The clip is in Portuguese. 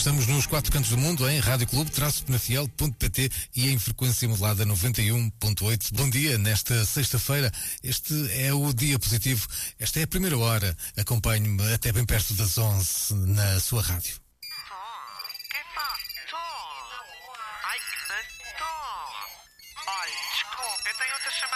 Estamos nos 4 cantos do mundo, em Rádio Clube-penafiel.pt e em frequência modulada 91.8. Bom dia, nesta sexta-feira. Este é o dia positivo. Esta é a primeira hora. Acompanhe-me até bem perto das 11 na sua rádio. Ai, que estou. Olha, desculpa, eu tenho outra chamada.